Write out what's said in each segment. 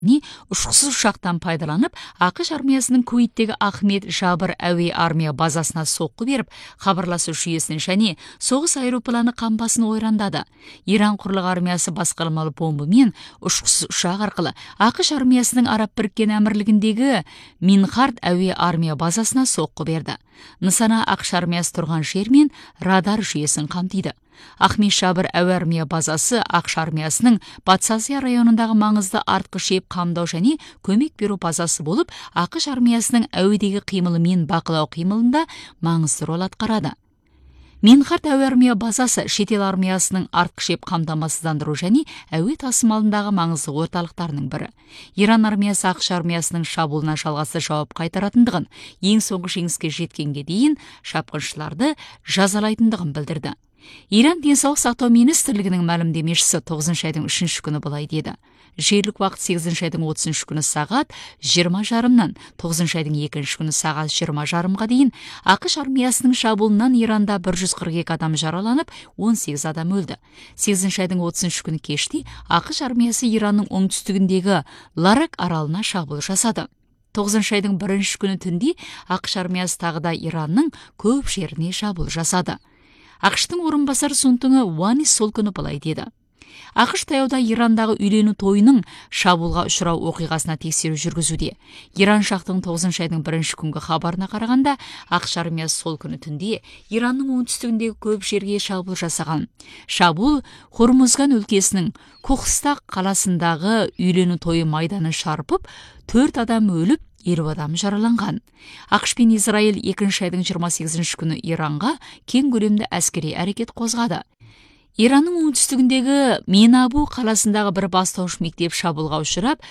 ұшқысыз ұшақтан пайдаланып, ақш армиясының Куиттегі Ахмед Жабыр әуе армия базасына соққы беріп, хабарласу жүйесін және соғыс аэропланы қамбасын ойрандады. Иран құрлық армиясы басқармалы бомбымен ұшқысыз ұшақ арқылы ақш армиясының Араб біріккен әмірлігіндегі Минхард әуе армия базасына соққы берді. Нысана ақш армиясы тұрған жер мен радар жүйесін қамтиды. Ахмед Жабыр әуе армия базасы ақш армиясының Батыс Азия районындағы маңызды артқы шеп қамдау және көмек беру базасы болып, ақш армиясының әуедегі қимылы мен бақылау қимылында маңызды рөл атқарады. Минхард әуе армия базасы шетел армиясының артқы шеп қамтамасыздандыру және әуе тасымалындағы маңызды орталықтарының бірі. Иран армиясы ақш армиясының шабуылына жалғасы жауап қайтаратындығын, ең соңғы жеңіске жеткенге дейін шапқыншыларды жазалайтындығын білдірді. Иран денсаулық сақтау министрлігінің мәлімдемешісі 9 айдың 3 күні былай деді. Жергілікті уақыт 8 айдың 30 күні сағат 20:30-нан 9 айдың 2 күні сағат 20:30-ға дейін ақш армиясының шабуылынан Иранда 142 адам жараланып, 18 адам өлді. 8 айдың 30 күні кеште ақш армиясы Иранның оңтүстігіндегі Ларак аралына шабуыл жасады. 9 айдың 1 күні түнде ақш армиясы тағы да Иранның көп жеріне шабуыл жасады. ақш-тың орынбасары Сунтуңы Уанис сол күні былай деді. ақш таяуда Ирандағы үйлену тойының шабуылға ұшырау оқиғасына тексеру жүргізуде. Иран жақтың 9 айдың 1 күнгі хабарына қарағанда, ақш армиясы сол күні түнде Иранның оңтүстігіндегі көп жерге шабуыл жасаған. Шабуыл Хормузган өлкесінің Кохстақ қаласындағы үйлену тойы майданы шарпып, 4 адам өліп, 50 адам жараланған. ақш пен Израиль 2 айдың 28 күні Иранға кең көлемді әскери әрекет қозғады. Иранның оңтүстігіндегі Менабу қаласындағы бір бастауыш мектеп шабуылға ұшырап,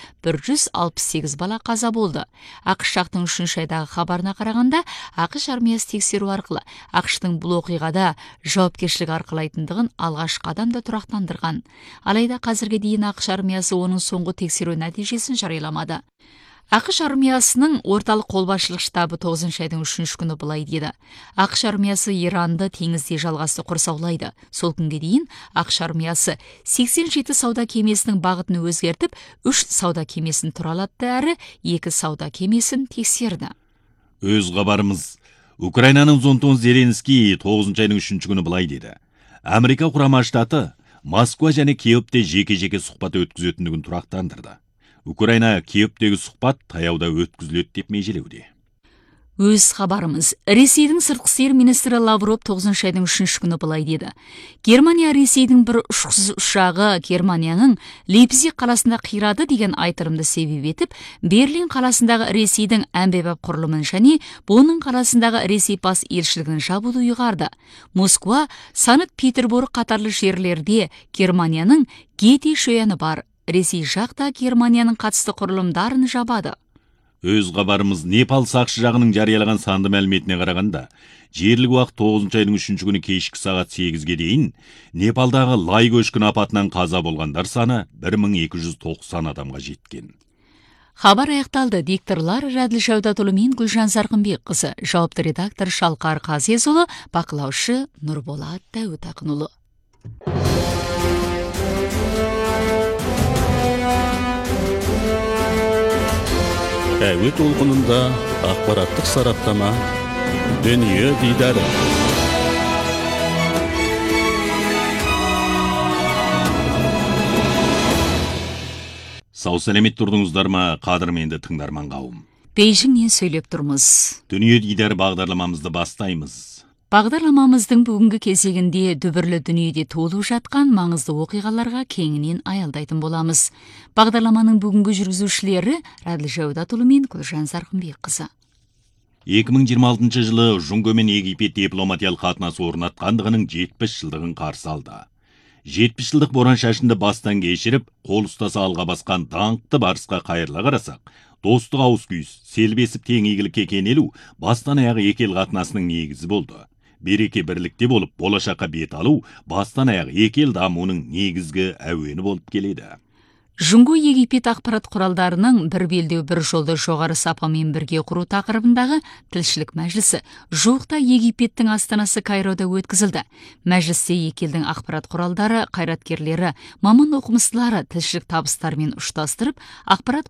168 бала қаза болды. ақш жақтың 3 айдағы хабарына қарағанда, ақш армиясы тексеру арқылы ақш-тың бұл оқиғада жауапкершілік арқалайтындығын алғашқы адамды тұрақтандырған. Алайда қазірге дейін ақш армиясы оның соңғы тексеру нәтижесін жарияламады. ақш армиясының орталық қолбасшылық штабы 9 айдың 3 күні былай деді. ақш армиясы Иранды теңізде жалғасты құрсаулайды. Сол күнге дейін ақш армиясы 87 сауда кемесінің бағытын өзгертіп, 3 сауда кемесін туралатты әрі 2 сауда кемесін тексерді. Өз хабарымыз. Украинаның Зонтон Зеленский 9 айдың 3 күні былай деді. Америка құрама штаты Москва және Киевте жеке-жеке сұхбат өткізетіндігін тұрақтандырды. Украина Киевтегі сұхбат таяуда өткізіледі деп межелеуде. Өз хабарымыз. Ресейдің сыртқы істер министрі Лавров 9 айдың 3 күні былай деді. Германия Ресейдің бір ұшқысыз ұшағы Германияның Лейпциг қаласында қирады деген айтырымды себеп етіп, Берлин қаласындағы Ресейдің әмбебап құрылымын және Бонн қаласындағы Ресей бас елшілігін жабуды ұйғарды. Москва, Санкт-Петербург қатарлы жерлерде Германияның Гете шояны бар. Ресей жақта Германияның қатысты құрылымдарын жабады. Өз хабарымыз. Непал сақшы жағының жариялаған санды мәліметіне қарағанда, жерлік уақыт 9 айдың 3 күні кешкі сағат 8-ге дейін Непалдағы лай көшкіні апатынан қаза болғандар саны 1290 адамға жеткен. Хабар аяқталды. Дикторлар Раділ Шәудатұлы мен Гүлжан Зарқынбекқызы, жауапты редактор Шалқар Қазезұлы, бақылаушы Нұрболат Дәуітақынұлы. Әуе толқынында ақпараттық сараптама, дүние дидары. Сау сәлемет тұрдыңыздар ма, қадірменді тыңдарман қауым. Бейжіңнен сөйлеп тұрмыз. Дүние дидары бағдарламамызды бастаймыз. Бағдарламамыздың бүгінгі кезегінде дүбірлі дүниеде толып жатқан маңызды оқиғаларға кеңінен аялдайтын боламыз. Бағдарламаның бүгінгі жүргізушілері Раділ Шәудатұлы мен Гүлжан Зарқынбекқызы. 2026 жылы Жұңго мен Египет дипломатиялық қатынасы орнатқандығының 70 жылдығын қарсы алды. 70 жылдық боран шашынды бастан кешіріп, қол ұстаса алға басқан даңқты барысқа қайырыла қарасақ, достық ауыз күйіс, селбесіп тең игілікке кенелу бастан аяғы екі ел қатынасының негізі болды. Береке бірлікте болып, болашаққа бет алу бастан аяғы екі ел дамуының негізгі әуені болып келеді. Жұңго Египет ақпарат құралдарының бір белдеу бір жолды жоғары сапамен бірге құру тақырыбындағы тілшілік мәжілісі жуықта Египеттің астанасы Кайрода өткізілді. Мәжілісте екі елдің ақпарат құралдары, қайраткерлері, маман оқымыстылары тілшілік табыстарымен ұштастырып, ақпарат